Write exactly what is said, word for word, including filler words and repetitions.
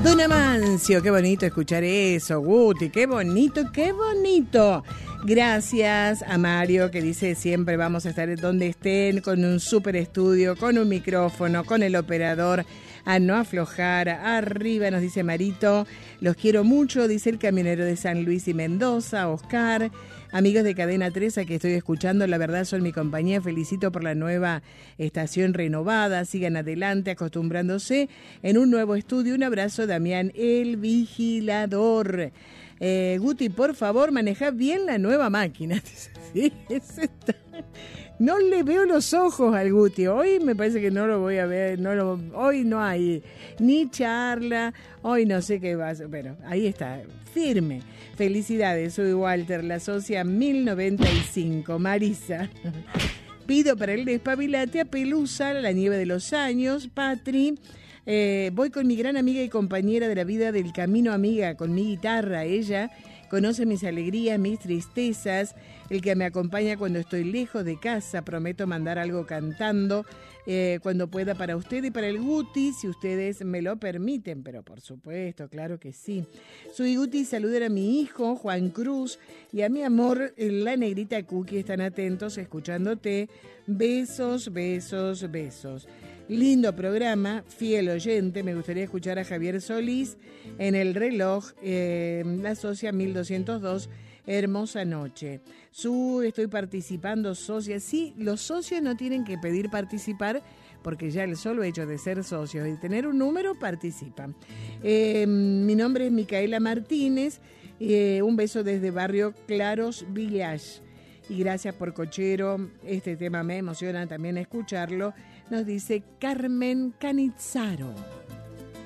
Don Amancio, qué bonito escuchar eso, Guti, qué bonito, qué bonito. Gracias a Mario, que dice siempre vamos a estar donde estén, con un super estudio, con un micrófono, con el operador, a no aflojar. Arriba nos dice Marito, los quiero mucho, dice el camionero de San Luis y Mendoza, Oscar. Amigos de Cadena tres, a que estoy escuchando, la verdad son mi compañía, felicito por la nueva estación renovada, sigan adelante acostumbrándose en un nuevo estudio. Un abrazo, Damián el Vigilador. Eh, Guti, por favor, maneja bien la nueva máquina. Sí, es esta. No le veo los ojos al Guti. Hoy me parece que no lo voy a ver. No lo, hoy no hay ni charla. Hoy no sé qué va a ser. Pero ahí está, firme. Felicidades, soy Walter, la socia mil noventa y cinco. Marisa. Pido para el despabilate a Pelusa, la nieve de los años. Patri. Eh, voy con mi gran amiga y compañera de la vida del camino, amiga, con mi guitarra. Ella conoce mis alegrías, mis tristezas, el que me acompaña cuando estoy lejos de casa. Prometo mandar algo cantando eh, cuando pueda para usted y para el Guti, si ustedes me lo permiten, pero por supuesto, claro que sí. Soy Guti, saludar a mi hijo, Juan Cruz, y a mi amor, la negrita Cookie. Están atentos, escuchándote. Besos, besos, besos. Lindo programa, fiel oyente. Me gustaría escuchar a Javier Solís en el reloj, eh, la socia mil doscientos dos, hermosa noche. Su, estoy participando, socia. Sí, los socios no tienen que pedir participar, porque ya el solo hecho de ser socios y tener un número, participan. Eh, mi nombre es Micaela Martínez, eh, un beso desde Barrio Claros Village. Y gracias por Cochero, este tema me emociona también escucharlo. Nos dice Carmen Canizzaro.